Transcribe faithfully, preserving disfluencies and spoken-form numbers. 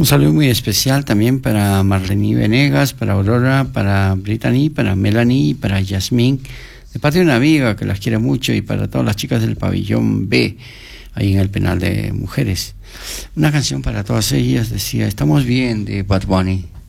Un saludo muy especial también para Marlene Venegas, para Aurora, para Brittany, para Melanie, para Yasmín, de parte de una amiga que las quiere mucho, y para todas las chicas del pabellón B, ahí en el penal de mujeres. Una canción para todas ellas decía, estamos bien, de Bad Bunny.